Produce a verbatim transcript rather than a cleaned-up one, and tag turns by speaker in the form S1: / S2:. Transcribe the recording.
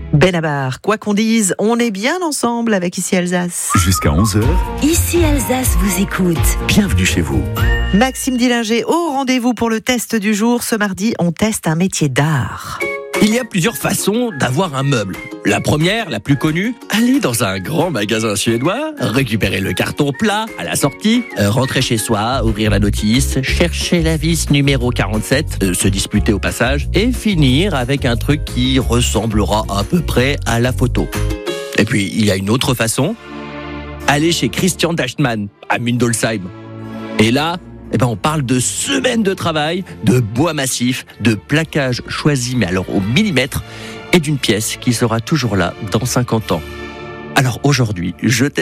S1: Benabar, quoi qu'on dise, on est bien ensemble avec Ici Alsace.
S2: Jusqu'à onze heures,
S3: Ici Alsace vous écoute.
S2: bienvenue chez vous.
S1: Maxime Dillinger, au rendez-vous pour le test du jour. Ce mardi, on teste un métier d'art.
S4: Il y a plusieurs façons d'avoir un meuble. La première, la plus connue, aller dans un grand magasin suédois, récupérer le carton plat à la sortie, euh, rentrer chez soi, ouvrir la notice, chercher la vis numéro quarante-sept, euh, se disputer au passage, et finir avec un truc qui ressemblera à peu près à la photo. Et puis, il y a une autre façon, aller chez Christian Dachmann, à Mundolsheim. Et là, eh ben on parle de semaines de travail, de bois massif, de plaquage choisi, mais alors au millimètre, et d'une pièce qui sera toujours là dans cinquante ans. Alors aujourd'hui, je